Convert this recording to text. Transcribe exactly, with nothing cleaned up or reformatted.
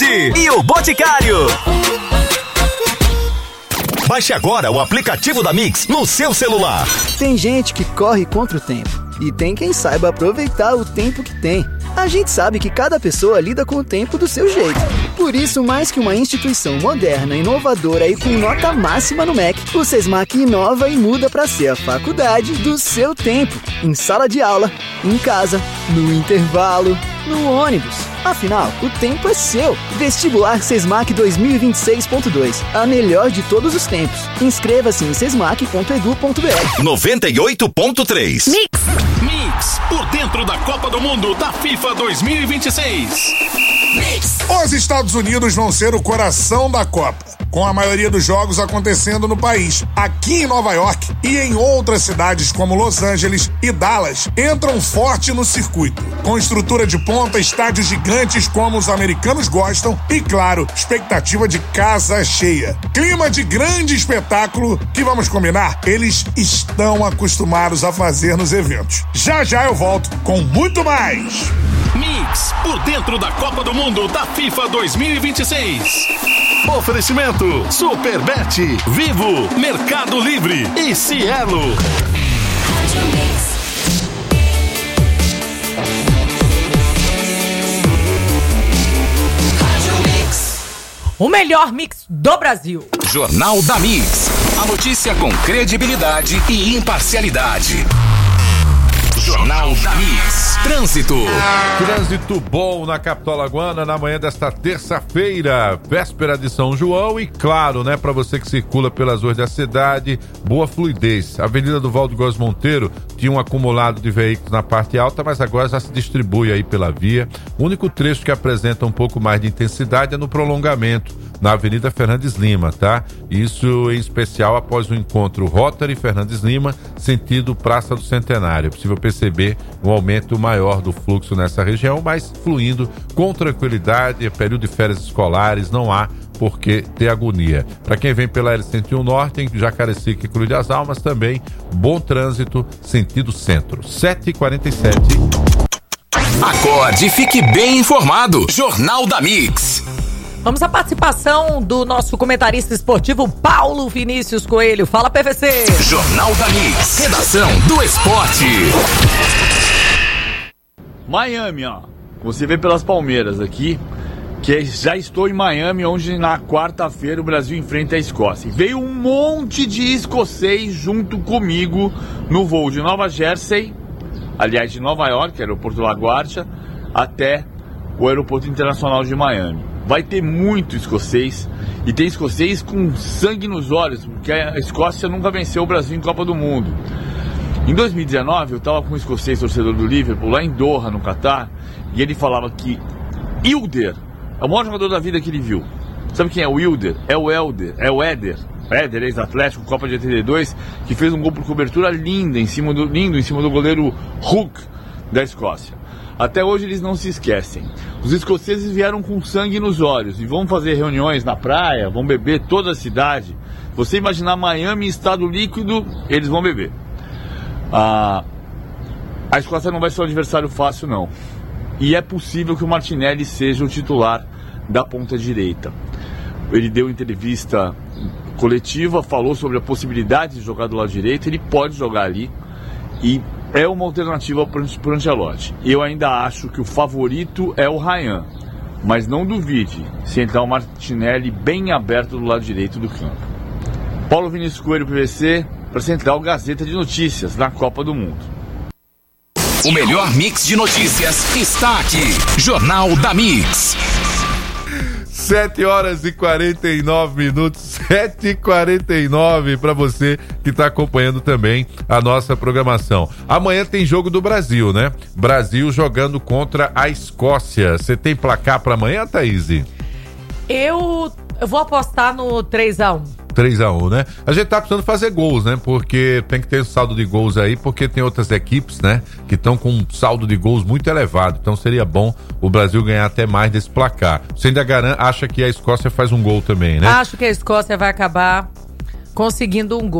e o Boticário. Baixe agora o aplicativo da Mix no seu celular. Tem gente que corre contra o tempo e tem quem saiba aproveitar o tempo que tem. A gente sabe que cada pessoa lida com o tempo do seu jeito. Por isso, mais que uma instituição moderna, inovadora e com nota máxima no M E C, o Sesmac inova e muda para ser a faculdade do seu tempo. Em sala de aula, em casa, no intervalo, no ônibus. Afinal, o tempo é seu. Vestibular Sesmac dois mil e vinte e seis ponto dois. A melhor de todos os tempos. Inscreva-se em sesmac ponto edu ponto br. noventa e oito ponto três. Mix. Mix, por dentro da Copa do Mundo da FIFA dois mil e vinte e seis. Mix. Os Estados Unidos vão ser o coração da Copa, com a maioria dos jogos acontecendo no país. Aqui em Nova York e em outras cidades como Los Angeles e Dallas, entram forte no circuito, com estrutura de ponta, estádios gigantes como os americanos gostam e, claro, expectativa de casa cheia. Clima de grande espetáculo que, vamos combinar, eles estão acostumados a fazer nos eventos. Já já eu volto com muito mais. Mix, por dentro da Copa do Mundo da FIFA dois mil e vinte e seis. Oferecimento Superbet, Vivo, Mercado Livre e Cielo. O melhor mix do Brasil. Jornal da Mix. A notícia com credibilidade e imparcialidade. Jornal da Mix. Trânsito. Trânsito bom na capital alagoana na manhã desta terça-feira, véspera de São João e claro, né, para você que circula pelas ruas da cidade, boa fluidez. A Avenida do Valdo Góes Monteiro tinha um acumulado de veículos na parte alta, mas agora já se distribui aí pela via. O único trecho que apresenta um pouco mais de intensidade é no prolongamento, na Avenida Fernandes Lima, tá? Isso em especial após o encontro Rotary Fernandes Lima, sentido Praça do Centenário. É possível perceber um aumento maior do fluxo nessa região, mas fluindo com tranquilidade. É período de férias escolares, não há por que ter agonia. Para quem vem pela L cento e um Norte, em Jacarecica e Cruz das Almas, também bom trânsito, sentido centro. sete e quarenta e sete. Acorde e fique bem informado. Jornal da Mix. Vamos à participação do nosso comentarista esportivo Paulo Vinícius Coelho. Fala, P V C. Jornal da Mix. Redação do Esporte. Miami, ó. Você vê pelas Palmeiras aqui que já estou em Miami, onde na quarta-feira o Brasil enfrenta a Escócia. E veio um monte de escocês junto comigo no voo de Nova Jersey, aliás de Nova York, aeroporto LaGuardia, até o aeroporto internacional de Miami. Vai ter muito escocês, e tem escocês com sangue nos olhos, porque a Escócia nunca venceu o Brasil em Copa do Mundo. Em dois mil e dezenove, eu estava com um escocês torcedor do Liverpool, lá em Doha, no Catar, e ele falava que Wilder é o maior jogador da vida que ele viu. Sabe quem é o Wilder? É o Elder, é o Éder. Éder, ex-atlético, Copa de oitenta e dois, que fez um gol por cobertura linda em cima do, lindo em cima do goleiro Hook da Escócia. Até hoje eles não se esquecem. Os escoceses vieram com sangue nos olhos e vão fazer reuniões na praia, vão beber toda a cidade. Você imaginar Miami em estado líquido, eles vão beber. Ah, a Escócia não vai ser um adversário fácil, não. E é possível que o Martinelli seja o titular da ponta direita. Ele deu entrevista coletiva, falou sobre a possibilidade de jogar do lado direito. Ele pode jogar ali e é uma alternativa para o Ancelotti. Eu ainda acho que o favorito é o Ryan, mas não duvide se entrar o Martinelli bem aberto do lado direito do campo. Paulo Vinícius Coelho, P V C, para Central Gazeta de Notícias na Copa do Mundo. O melhor mix de notícias está aqui. Jornal da Mix. sete horas e quarenta e nove minutos, sete e quarenta e nove para você que está acompanhando também a nossa programação. Amanhã tem jogo do Brasil, né? Brasil jogando contra a Escócia. Você tem placar para amanhã, Thaís? Eu, eu vou apostar no três a um. três a um, né? A gente tá precisando fazer gols, né? Porque tem que ter um saldo de gols aí, porque tem outras equipes, né? Que estão com um saldo de gols muito elevado. Então seria bom o Brasil ganhar até mais desse placar. Você ainda garante, acha que a Escócia faz um gol também, né? Acho que a Escócia vai acabar conseguindo um gol.